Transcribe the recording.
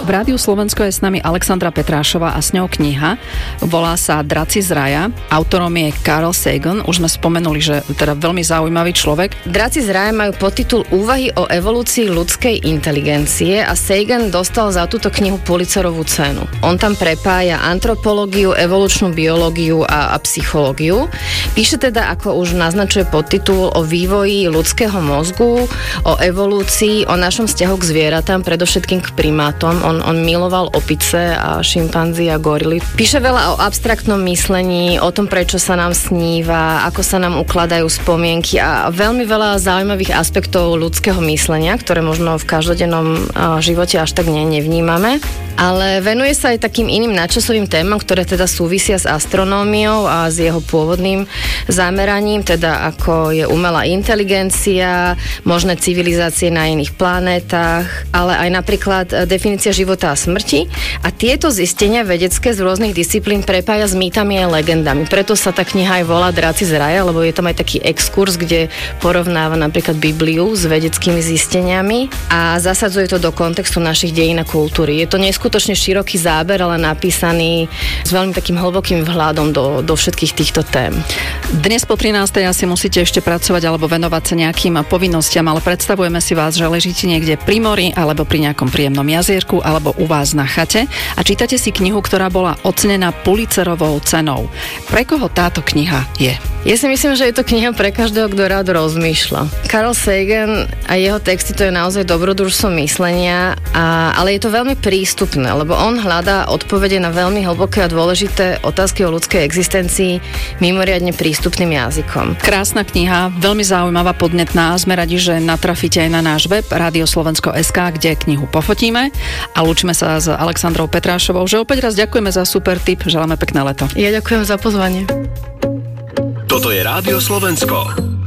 V Rádiu Slovensko je s nami Alexandra Petrášová a s ňou kniha. Volá sa Draci z raja. Autorom je Carl Sagan. Už sme spomenuli, že teda veľmi zaujímavý človek. Draci z raja majú podtitul Úvahy o evolúcii ľudskej inteligencie a Sagan dostal za túto knihu Pulitzerovú cenu. On tam prepája antropológiu, evolučnú biológiu a psychológiu. Píše teda, ako už naznačuje podtitul, o vývoji ľudského mozgu, o evolúcii, o našom vzťahu k zvieratám, predovšetkým k primátom. On miloval opice a šimpanzi a gorily. Píše veľa o abstraktnom myslení, o tom, prečo sa nám sníva, ako sa nám ukladajú spomienky a veľmi veľa zaujímavých aspektov ľudského myslenia, ktoré možno v každodennom živote až tak nevnímame. Ale venuje sa aj takým iným nadčasovým témam, ktoré teda súvisia s astronómiou a s jeho pôvodným zameraním, teda ako je umelá inteligencia, možné civilizácie na iných planétach, ale aj napríklad definícia života a smrti. A tieto zistenia vedecké z rôznych disciplín prepája s mýtami a legendami. Preto sa tá kniha aj volá Draci z raja, lebo je tam aj taký exkurs, kde porovnáva napríklad Bibliu s vedeckými zisteniami a zasadzuje to do kontextu našich dejín a kultúry. Je to neskutočne široký záber, ale napísaný s veľmi takým hlbokým vhľadom do všetkých týchto tém. Dnes po 13. asi musíte ešte pracovať alebo venovať sa nejakým povinnostiam, ale predstavujeme si vás, že ležíte niekde pri mori alebo pri nejakom príjemnom jazierku alebo u vás na chate a čítate si knihu, ktorá bola ocenená Pulitzerovou cenou. Pre koho táto kniha je? Ja si myslím, že je to kniha pre každého, kto rád rozmýšľa. Carl Sagan a jeho texty, to je naozaj dobrodružstvo myslenia, ale je to veľmi prístupné, lebo on hľadá odpovede na veľmi hlboké a dôležité otázky o ľudskej existencii mimoriadne prístupným jazykom. Krásna kniha, veľmi zaujímavá, podnetná. Sme radi, že natrafíte aj na náš web radioslovensko.sk, kde knihu pofotíme a lúčime sa s Alexandrou Petrášovou, že opäť raz ďakujeme za super tip, želáme pekné leto. Ja ďakujem za pozvanie. Toto je Rádio Slovensko.